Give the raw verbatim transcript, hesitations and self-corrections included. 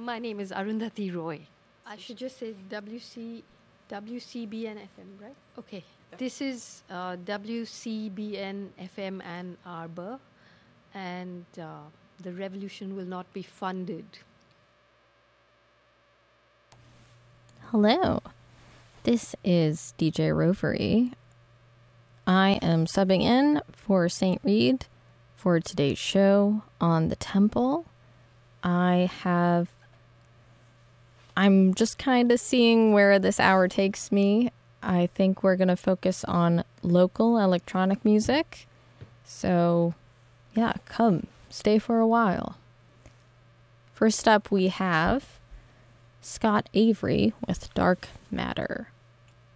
My name is Arundhati Roy. I should just say W C, W C B N F M, right? Okay. This is uh, W C B N F M Ann Arbor, and uh, the revolution will not be funded. Hello, this is D J Rovery. I am subbing in for Saint Reed for today's show on the Temple. I have, I'm just kind of seeing where this hour takes me. I think we're going to focus on local electronic music. So, yeah, come, stay for a while. First up, we have Scott Avery with Dark Matter.